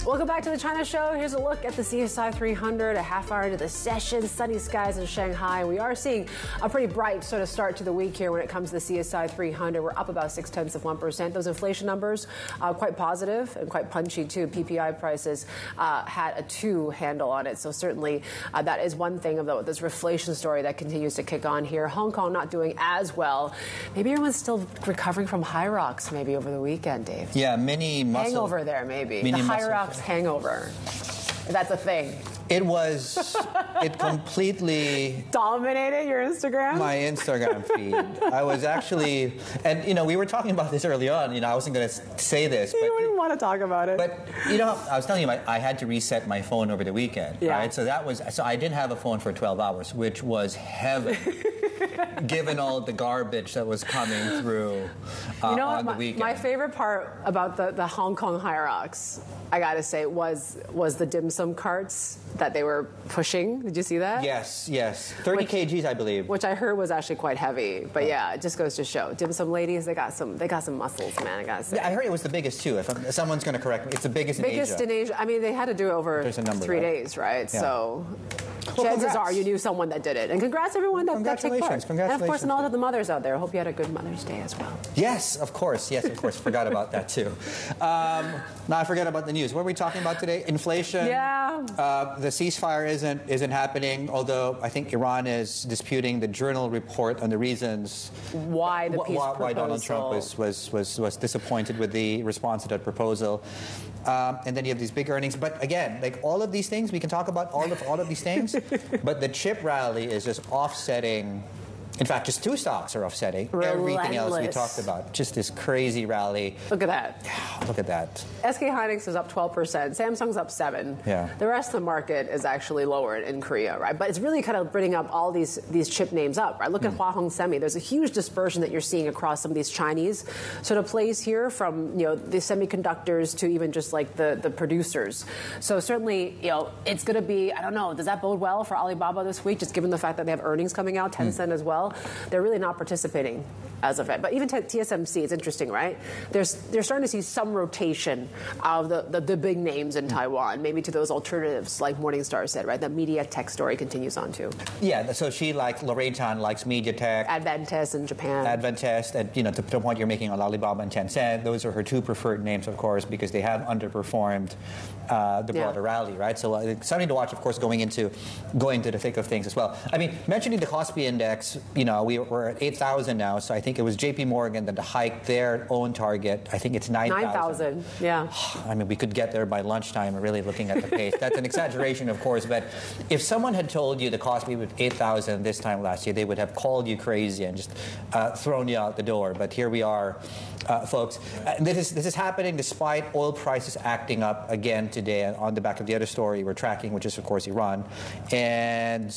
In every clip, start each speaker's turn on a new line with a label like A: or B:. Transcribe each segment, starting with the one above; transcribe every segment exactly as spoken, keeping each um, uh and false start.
A: Welcome back to the China Show. Here's a look at the C S I three hundred, a half hour into the session. Sunny skies in Shanghai. We are seeing a pretty bright sort of start to the week here when it comes to the C S I three hundred. We're up about six tenths of one percent. Those inflation numbers uh, quite positive and quite punchy too. P P I prices uh, had a two handle on it. So certainly uh, that is one thing of the, this reflation story that continues to kick on here. Hong Kong not doing as well. Maybe everyone's still recovering from High Rocks maybe over the weekend, Dave.
B: Yeah, mini muscle.
A: Hangover there maybe.
B: Mini
A: the High
B: muscle.
A: Rocks hangover. That's a thing.
B: It was, it completely
A: dominated your Instagram?
B: My Instagram feed. I was actually, and you know, we were talking about this early on. You know, I wasn't going to say this.
A: You
B: but,
A: wouldn't want to talk about it.
B: But, you know, I was telling you, I, I had to reset my phone over the weekend,
A: yeah.
B: right? So that was, so I didn't have a phone for twelve hours, which was heaven, given all the garbage that was coming through uh,
A: you know
B: on
A: my,
B: the weekend.
A: My favorite part about the, the Hong Kong High Rocks, I got to say, was was the dim sum carts that they were pushing. Did you see that?
B: Yes, yes. thirty kilograms, I believe.
A: Which I heard was actually quite heavy. But yeah, it just goes to show. Dim sum ladies, they got some they got some muscles, man, I got to say.
B: Yeah, I heard it was the biggest, too. If, I'm, if someone's going to correct me, it's the biggest,
A: biggest
B: in Asia.
A: Biggest in Asia. I mean, they had to do it over
B: number,
A: three
B: right?
A: days, right?
B: Yeah.
A: So...
B: Well,
A: chances
B: congrats.
A: are you knew someone that did it. And congrats everyone that, that took part.
B: Congratulations.
A: And of course, and all of the mothers out there. I hope you had a good Mother's Day as well.
B: Yes, of course. Yes, of course. Forgot about that, too. Um, now, I forgot about the news. What are we talking about today? Inflation.
A: Yeah.
B: Uh, the ceasefire isn't, isn't happening, although I think Iran is disputing the journal report on the reasons
A: why the peace
B: why,
A: proposal.
B: Why Donald Trump was, was, was, was disappointed with the response to that proposal. Um, and then you have these big earnings. But again, like all of these things, we can talk about all of all of these things. But the chip rally is just offsetting. In fact, just two stocks are offsetting
A: Relentless.
B: everything else we talked about. Just this crazy rally.
A: Look at that.
B: Look at that.
A: S K Hynix is up twelve percent. Samsung's up seven.
B: Yeah.
A: The rest of the market is actually lower in Korea, right? But it's really kind of bringing up all these these chip names up, right? Look mm. at Hua Hong Semi. There's a huge dispersion that you're seeing across some of these Chinese sort of plays here, from you know the semiconductors to even just like the the producers. So certainly, you know, it's going to be. I don't know. Does that bode well for Alibaba this week? Just given the fact that they have earnings coming out, Tencent mm. as well. They're really not participating as of it. But even T S M C, it's interesting, right? There's, they're starting to see some rotation of the, the, the big names in Taiwan, maybe to those alternatives, like Morningstar said, right? The MediaTek story continues on, too.
B: Yeah, so she, like Lorraine Tan, likes MediaTek.
A: Advantest in Japan.
B: Advantest, and, you know, to the point you're making on Alibaba and Tencent, those are her two preferred names, of course, because they have underperformed uh, the broader yeah. rally, right? So uh, something to watch, of course, going into, going into the thick of things as well. I mean, mentioning the Kospi Index, you know, we We're at eight thousand now, so I think it was J P Morgan that hiked their own target. I think it's nine thousand. nine thousand,
A: yeah.
B: I mean, we could get there by lunchtime, really looking at the pace. That's an exaggeration, of course, but if someone had told you the Kospi was eight thousand this time last year, they would have called you crazy and just uh, thrown you out the door. But here we are, uh, folks. Uh, this, is, this is happening despite oil prices acting up again today on the back of the other story we're tracking, which is, of course, Iran. And,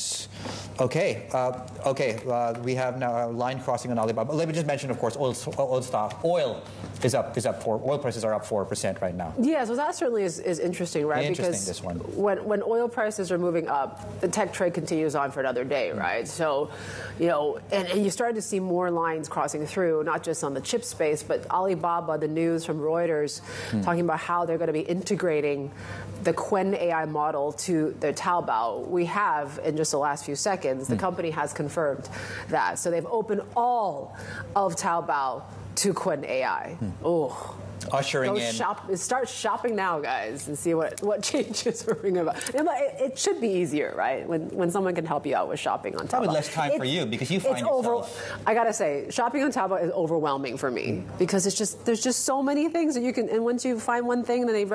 B: okay, uh, okay, uh, we have now a line crossing on Alibaba. Let me just mention, of course, oil, oil stock. Oil is up. Is up four. Oil prices are up four percent right now.
A: Yeah, so that certainly is, is interesting, right?
B: Interesting,
A: because
B: this one.
A: When when oil prices are moving up, the tech trade continues on for another day, right? So, you know, and, and you started to see more lines crossing through, not just on the chip space, but Alibaba. The news from Reuters hmm. talking about how they're going to be integrating the Qwen A I model to their Taobao. We have, in just the last few seconds, the hmm. company has confirmed that. So they've opened all of Taobao to Qwen A I. Hmm. Oh.
B: Ushering
A: Go
B: in.
A: Shop, start shopping now, guys, and see what, what changes are bringing about. It, it should be easier, right? When when someone can help you out with shopping on Taobao.
B: Probably less time
A: it's,
B: for you because you find
A: it's
B: yourself.
A: Over, I gotta say, shopping on Taobao is overwhelming for me because it's just there's just so many things that you can. And once you find one thing, then they